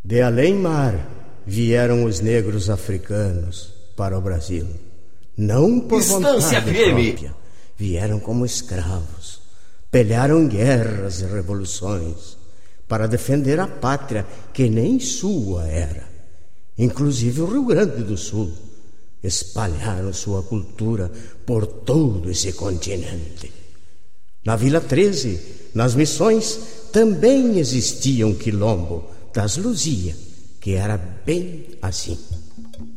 De além-mar vieram os negros africanos para o Brasil. Não por Estância vontade FM. própria. Vieram como escravos. Pelearam guerras e revoluções para defender a pátria que nem sua era. Inclusive o Rio Grande do Sul. Espalharam sua cultura por todo esse continente. Na Vila 13, nas missões, também existia um quilombo das Luzia, que era bem assim.